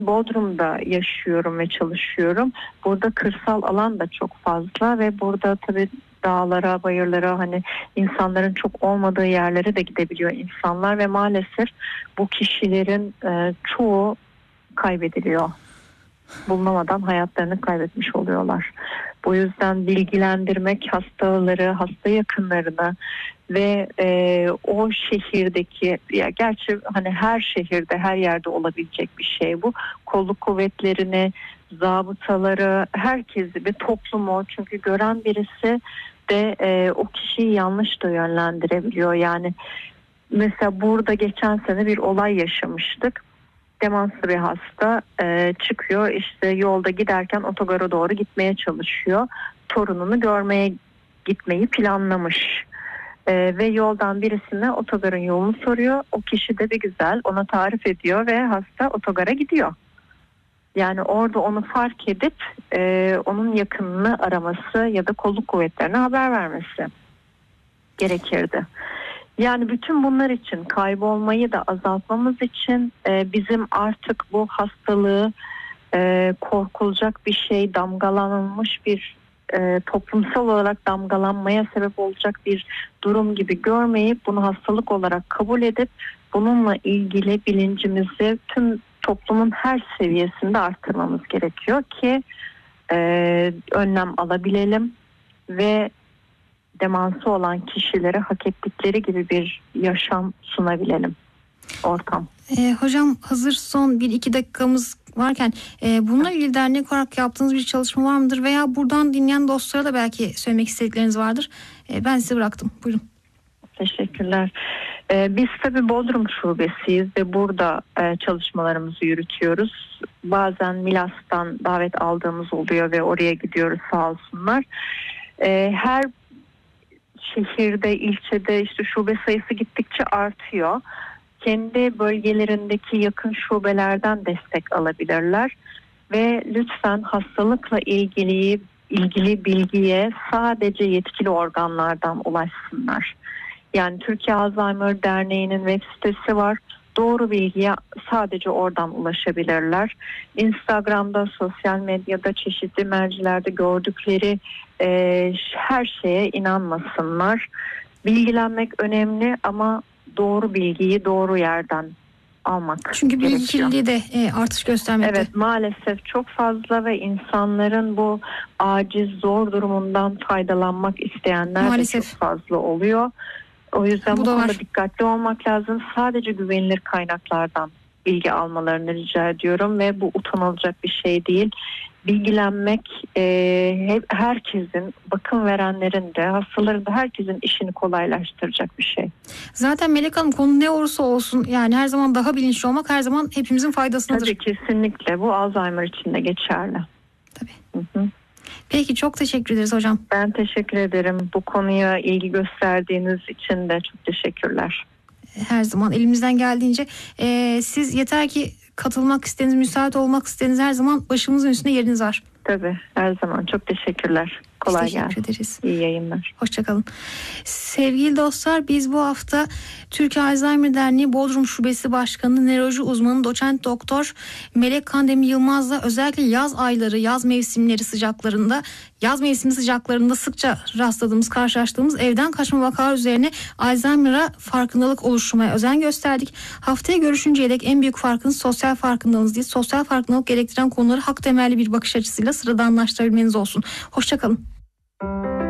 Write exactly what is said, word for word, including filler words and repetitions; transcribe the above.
Bodrum'da yaşıyorum ve çalışıyorum. Burada kırsal alan da çok fazla ve burada tabii dağlara, bayırlara, hani insanların çok olmadığı yerlere de gidebiliyor insanlar ve maalesef bu kişilerin e, çoğu kaybediliyor. Bulunamadan hayatlarını kaybetmiş oluyorlar. Bu yüzden bilgilendirmek hastaları, hasta yakınlarını ve e, o şehirdeki, ya gerçi hani her şehirde, her yerde olabilecek bir şey bu. Kolluk kuvvetlerini, zabıtaları, herkesi ve toplumu, çünkü gören birisi de e, o kişiyi yanlış da yönlendirebiliyor. Yani mesela burada geçen sene bir olay yaşamıştık. Demanslı bir hasta e, çıkıyor, işte yolda giderken otogara doğru gitmeye çalışıyor. Torununu görmeye gitmeyi planlamış. E, ve yoldan birisine otogarın yolunu soruyor. O kişi de bir güzel ona tarif ediyor ve hasta otogara gidiyor. Yani orada onu fark edip e, onun yakınını araması ya da kolluk kuvvetlerine haber vermesi gerekirdi. Yani bütün bunlar için, kaybolmayı da azaltmamız için e, bizim artık bu hastalığı e, korkulacak bir şey, damgalanmış bir e, toplumsal olarak damgalanmaya sebep olacak bir durum gibi görmeyip bunu hastalık olarak kabul edip bununla ilgili bilincimizi tüm toplumun her seviyesinde arttırmamız gerekiyor ki e, önlem alabilelim ve demansı olan kişilere hak ettikleri gibi bir yaşam sunabilelim, ortam. E, hocam hazır son bir iki dakikamız varken e, bununla ilgili dernek olarak yaptığınız bir çalışma var mıdır? Veya buradan dinleyen dostlara da belki söylemek istedikleriniz vardır. E, ben size bıraktım. Buyurun. Teşekkürler. Ee, biz tabii Bodrum şubesiyiz ve burada e, çalışmalarımızı yürütüyoruz. Bazen Milas'tan davet aldığımız oluyor ve oraya gidiyoruz, sağ olsunlar. Ee, her şehirde, ilçede işte şube sayısı gittikçe artıyor. Kendi bölgelerindeki yakın şubelerden destek alabilirler ve lütfen hastalıkla ilgili ilgili bilgiye sadece yetkili organlardan ulaşsınlar. Yani Türkiye Alzheimer Derneği'nin web sitesi var. Doğru bilgiye sadece oradan ulaşabilirler. Instagram'da, sosyal medyada, çeşitli mercilerde gördükleri e, her şeye inanmasınlar. Bilgilenmek önemli ama doğru bilgiyi doğru yerden almak Çünkü bilgi gerekiyor. kirliliği de e, artış göstermekte. Evet, maalesef çok fazla ve insanların bu aciz, zor durumundan faydalanmak isteyenler maalesef de çok fazla oluyor. O yüzden bu, bu konuda var. dikkatli olmak lazım. Sadece güvenilir kaynaklardan bilgi almalarını rica ediyorum ve bu utanılacak bir şey değil. Bilgilenmek e, hep herkesin, bakım verenlerin de, hastaların da, herkesin işini kolaylaştıracak bir şey. Zaten Melek Hanım, konu ne olursa olsun yani her zaman daha bilinçli olmak her zaman hepimizin faydasınadır. Tabii, kesinlikle bu Alzheimer için de geçerli. Tabii. Hı hı. Peki, çok teşekkür ederiz hocam. Ben teşekkür ederim. Bu konuya ilgi gösterdiğiniz için de çok teşekkürler. Her zaman elimizden geldiğince e, siz yeter ki katılmak istediğiniz, müsait olmak istediğiniz her zaman başımızın üstünde yeriniz var. Tabii, her zaman. Çok teşekkürler. Kolay teşekkür gelsin. ederiz. İyi yayınlar. Hoşçakalın. Sevgili dostlar, biz bu hafta Türkiye Alzheimer Derneği Bodrum Şubesi Başkanı, nöroloji uzmanı doçent doktor Melek Kandemir Yılmaz'la özellikle yaz ayları, yaz mevsimleri sıcaklarında, yaz mevsimi sıcaklarında sıkça rastladığımız, karşılaştığımız evden kaçma vakaları üzerine Alzheimer'a farkındalık oluşturmaya özen gösterdik. Haftaya görüşünceye dek en büyük farkınız sosyal farkındalığınız değil, sosyal farkındalık gerektiren konuları hak temelli bir bakış açısıyla sıradanlaştırabilmeniz olsun. Hoşçakalın.